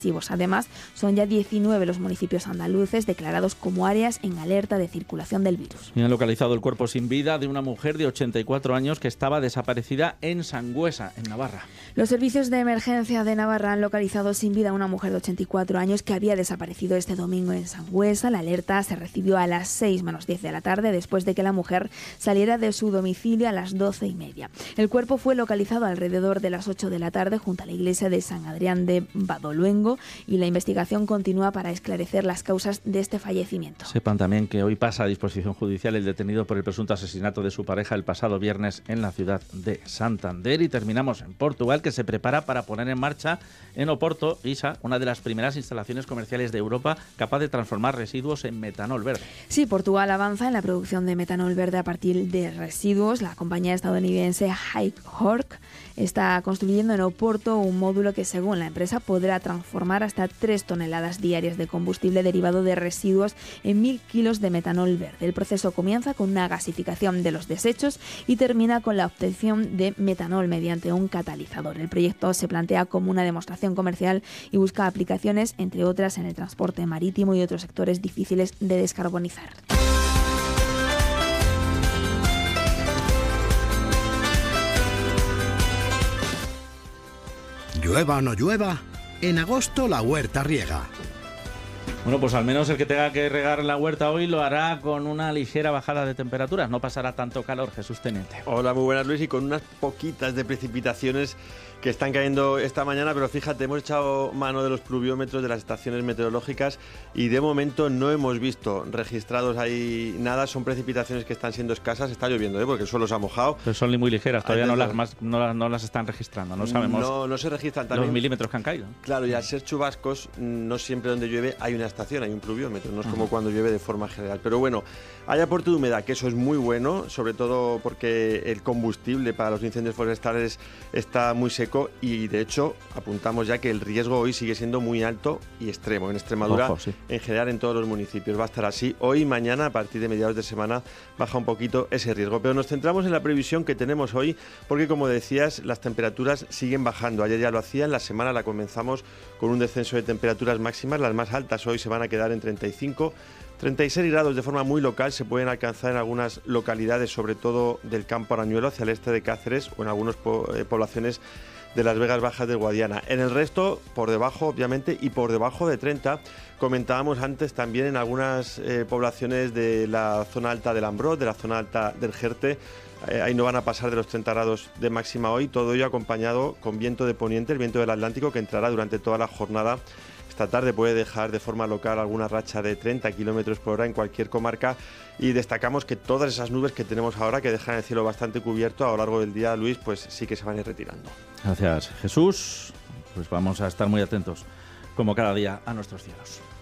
Además, son ya 19 los municipios andaluces declarados como áreas en alerta de circulación del virus. Y han localizado el cuerpo sin vida de una mujer de 84 años que estaba desaparecida en Sangüesa, en Navarra. Los servicios de emergencia de Navarra han localizado sin vida a una mujer de 84 años que había desaparecido este domingo en Sangüesa. La alerta se recibió a las 6 menos 10 de la tarde después de que la mujer saliera de su domicilio a las 12:30. El cuerpo fue localizado alrededor de las 8 de la tarde junto a la iglesia de San Adrián de Badoluengo y la investigación continúa para esclarecer las causas de este fallecimiento. Sepan también que hoy pasa a disposición judicial el detenido por el presunto asesinato de su pareja el pasado viernes en la ciudad de Santander. Y terminamos en Portugal, que se prepara para poner en marcha en Oporto, Isa, una de las primeras instalaciones comerciales de Europa capaz de transformar residuos en metanol verde. Sí, Portugal avanza en la producción de metanol verde a partir de residuos. La compañía estadounidense Highcork está construyendo en Oporto un módulo que, según la empresa, podrá transformar hasta 3 toneladas diarias de combustible derivado de residuos en 1.000 kilos de metanol verde. El proceso comienza con una gasificación de los desechos y termina con la obtención de metanol mediante un catalizador. El proyecto se plantea como una demostración comercial y busca aplicaciones, entre otras, en el transporte marítimo y otros sectores difíciles de descarbonizar. Llueva o no llueva, en agosto la huerta riega. Bueno, pues al menos el que tenga que regar la huerta hoy lo hará con una ligera bajada de temperaturas. No pasará tanto calor, Jesús Teniente. Hola, muy buenas, Luis, y con unas poquitas de precipitaciones que están cayendo esta mañana, pero fíjate, hemos echado mano de los pluviómetros de las estaciones meteorológicas y de momento no hemos visto registrados ahí nada. Son precipitaciones que están siendo escasas. Está lloviendo, porque el suelo se ha mojado. Pero son muy ligeras, todavía no las están registrando. No sabemos no se registran también los milímetros que han caído. Claro, y al ser chubascos, no siempre donde llueve hay una estación, hay un pluviómetro. No es como cuando llueve de forma general. Pero bueno, hay aporte de humedad, que eso es muy bueno, sobre todo porque el combustible para los incendios forestales está muy seco. Y de hecho apuntamos ya que el riesgo hoy sigue siendo muy alto y extremo en Extremadura. Ojo, sí. En general en todos los municipios va a estar así. Hoy y mañana, a partir de mediados de semana, baja un poquito ese riesgo, pero nos centramos en la previsión que tenemos hoy porque, como decías, las temperaturas siguen bajando. Ayer ya lo hacían, la semana la comenzamos con un descenso de temperaturas máximas. Las más altas hoy se van a quedar en 36 grados de forma muy local. Se pueden alcanzar en algunas localidades, sobre todo del campo Arañuelo hacia el este de Cáceres, o en algunas poblaciones de las Vegas Bajas del Guadiana. En el resto, por debajo, obviamente, y por debajo de 30. Comentábamos antes también en algunas poblaciones de la zona alta del Ambrós, de la zona alta del Jerte. Ahí no van a pasar de los 30 grados de máxima hoy, todo ello acompañado con viento de poniente, el viento del Atlántico, que entrará durante toda la jornada. Esta tarde puede dejar de forma local alguna racha de 30 kilómetros por hora en cualquier comarca, y destacamos que todas esas nubes que tenemos ahora, que dejan el cielo bastante cubierto a lo largo del día, Luis, pues sí que se van a ir retirando. Gracias, Jesús. Pues vamos a estar muy atentos, como cada día, a nuestros cielos.